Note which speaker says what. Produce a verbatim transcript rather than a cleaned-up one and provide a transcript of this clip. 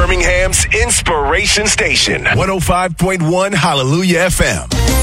Speaker 1: Birmingham's Inspiration Station. one oh five point one Hallelujah F M.